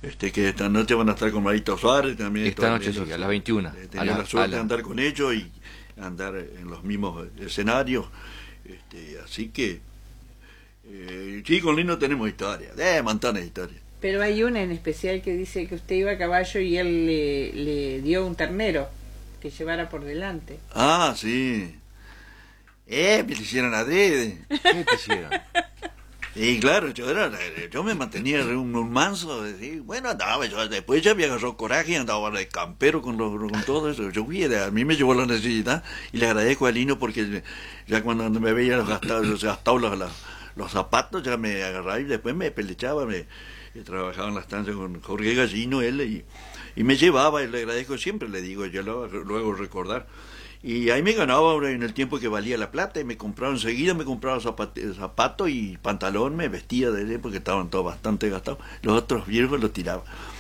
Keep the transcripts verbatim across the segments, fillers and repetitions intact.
este, que esta noche van a estar con Marito Suárez también. Esta noche sí, a las veintiuna. He tenido la, la suerte la... de andar con ellos y andar en los mismos escenarios. Este, así que, eh, sí, con Lino tenemos historia, de montones de historias. Pero hay una en especial que dice que usted iba a caballo y él le, le dio un ternero que llevara por delante. Ah, sí. Eh, me lo hicieron adrede. ¿Qué te hicieron? Y claro, yo era, yo me mantenía un, un manso, y bueno, andaba, yo después ya me agarró coraje y andaba de campero con, lo, con todo eso. Yo fui, a mí me llevó la necesidad y le agradezco a Lino porque ya cuando me veía gastado, gastado los, los, los zapatos ya me agarraba y después me pelechaba, me, me trabajaba en la estancia con Jorge Gallino, él, y, y me llevaba, y le agradezco siempre, le digo, yo lo, lo hago recordar. Y ahí me ganaba en el tiempo que valía la plata y me compraba enseguida, me compraba zapatos zapato y pantalón, me vestía de él porque estaban todos bastante gastados. Los otros viejos los tiraba.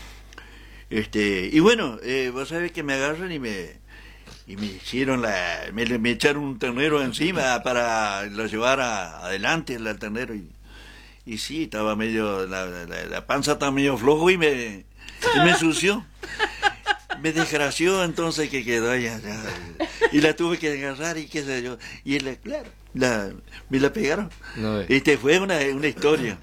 Este, y bueno, eh, vos sabés que me agarran y me y me hicieron la, me, me echaron un ternero encima para lo llevar a, adelante el ternero y, y sí, estaba medio, la, la, la panza estaba medio flojo y me, y me ensució. Me desgració, entonces que quedó allá, ya, y la tuve que agarrar y qué sé yo, y él, claro, la, me la pegaron. No, eh. Este fue una, una historia.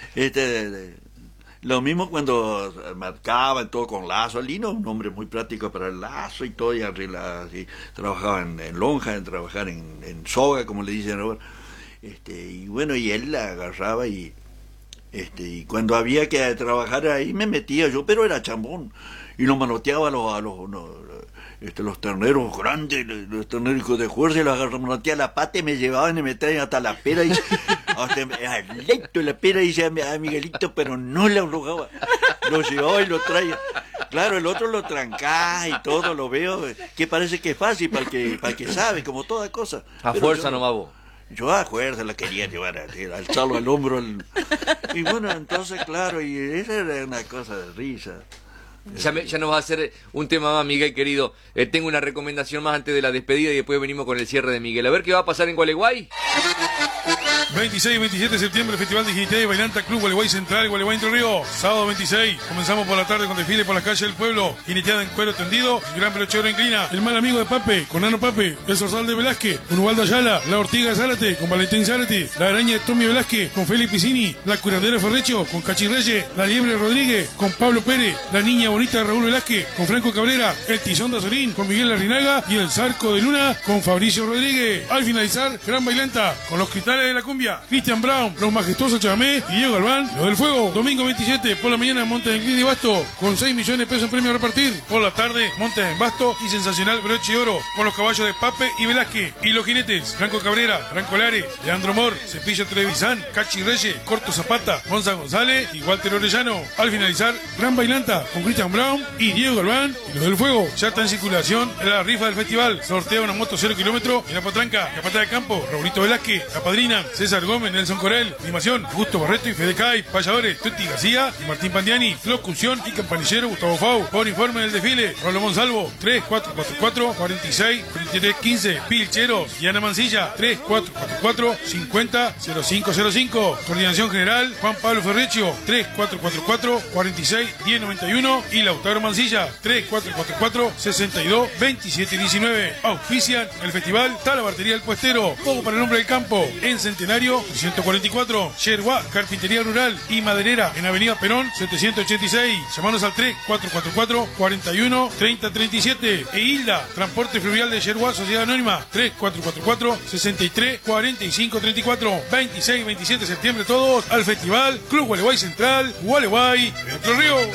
Este, lo mismo cuando marcaban todo con lazo. Lino, un hombre muy práctico para el lazo y todo, y arregla, y trabajaba en, en lonja, en trabajar en, en soga, como le dicen ahora. Este, y bueno, y él la agarraba y este, y cuando había que trabajar ahí me metía yo, pero era chambón. Y lo manoteaba a los, a los, no, este, los terneros grandes, los terneros de fuerza, y los manoteaba la pata y me llevaban y me traían hasta la pera, y hasta leito la pera, y decía a Miguelito, pero no la arrojaba, lo llevaba y lo traía. Claro, el otro lo trancaba y todo, lo veo, que parece que es fácil para el que, para el que sabe, como toda cosa. A pero fuerza yo, nomás vos. Yo a fuerza la quería llevar, a alzarlo al hombro. Al... Y bueno, entonces, claro, y esa era una cosa de risa. Ya, me, ya nos va a hacer un tema más, Miguel querido. Eh, tengo una recomendación más antes de la despedida y después venimos con el cierre de Miguel. A ver qué va a pasar en Gualeguay. veintiséis y veintisiete de septiembre, Festival de Jinete y Bailanta, Club Gualeguay Central, Gualeguay Entre Ríos. Sábado veintiséis, comenzamos por la tarde con desfile por las calles del pueblo. Jineteada en cuero tendido, el gran pelochero inclina. El mal amigo de Pape, con Nano Pape. El Zorzal de Velázquez, con Ubaldo Ayala. La Ortiga de Zárate, con Valentín Zárate. La Araña de Tommy Velázquez, con Félix Piscini. La Curandera Ferrecho, con Cachi Reyes. La Liebre Rodríguez, con Pablo Pérez. La Niña Bonita de Raúl Velázquez, con Franco Cabrera. El Tizón de Azorín, con Miguel Larrinaga. Y el Zarco de Luna, con Fabricio Rodríguez. Al finalizar, gran bailanta, con los cristales de la cumbia. Cristian Brown, los majestuosos Chamé y Diego Galván, los del Fuego. Domingo veintisiete, por la mañana, Montes de Inclina y Basto, con seis millones de pesos en premio a repartir. Por la tarde, Montes en Basto y sensacional broche de oro, con los caballos de Pape y Velázquez. Y los jinetes, Franco Cabrera, Franco Lare, Leandro Mor, Cepillo Trevisan, Cachi Reyes, Corto Zapata, Gonzalo González y Walter Orellano. Al finalizar, gran bailanta, con Cristian Brown y Diego Galván y los del Fuego. Ya está en circulación la rifa del festival. Sortea una moto cero kilómetros en la potranca, la patada de campo, Raulito Velázquez, la padrina, César Gómez, Nelson Corel, animación, Augusto Barreto y Fede Cay, payadores, Tuti García y Martín Pandiani, locución y campanillero Gustavo Fau, por informe del desfile, Rolo Monsalvo, tres cuatro cuatro cuatro, cuatro seis, treinta y tres quince, Pilcheros y Ana Mancilla, tres cuatro cuatro cuatro, cincuenta, cero cinco cero cinco, coordinación general, Juan Pablo Ferrecio, tres cuatro cuatro cuatro, cuarenta y seis, diez noventa y uno y Lautaro Mancilla, tres cuatro cuatro cuatro, sesenta y dos, veintisiete diecinueve. Auspician el festival Talabartería El Puestero, todo para el hombre del campo, en Centenario ciento cuarenta y cuatro, Yerba, Carpintería Rural y Maderera en Avenida Perón setecientos ochenta y seis. Llamanos al tres cuatro cuatro cuatro, cuarenta y uno, treinta treinta y siete. E Hilda, Transporte Fluvial de Yerba, Sociedad Anónima, tres cuatro cuatro cuatro, sesenta y tres, cuarenta y cinco treinta y cuatro. veintiséis y veintisiete de septiembre todos al Festival Club Gualeguay Central, Gualeguay, Entre Ríos.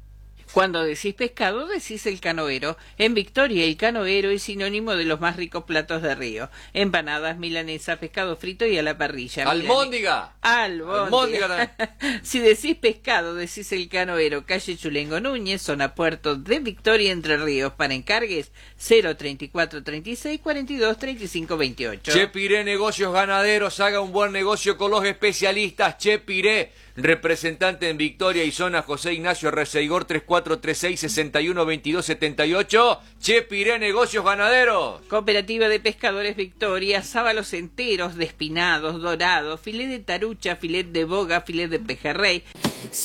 Cuando decís pescado, decís el canoero. En Victoria, el canoero es sinónimo de los más ricos platos de Río. Empanadas, milanesa, pescado frito y a la parrilla. ¡Almóndiga! ¡Albóndiga! ¡Albóndiga! Si decís pescado, decís el canoero. Calle Chulengo Núñez, zona Puerto de Victoria, Entre Ríos. Para encargues, cero treinta y cuatro, treinta y seis, cuarenta y dos, treinta y cinco, veintiocho. Chepiré Negocios Ganaderos, haga un buen negocio con los especialistas. Chepiré, representante en Victoria y zona José Ignacio Receigor, tres cuatro tres seis, seis uno, veintidós setenta y ocho. Chepiré Negocios Ganaderos. Cooperativa de Pescadores Victoria, sábalos enteros, despinados, dorados, filet de tarucha, filet de boga, filet de pejerrey.